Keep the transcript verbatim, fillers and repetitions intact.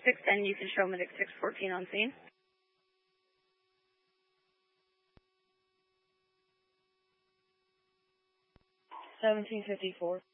six ten, you can show medic six fourteen on scene. seventeen fifty-four.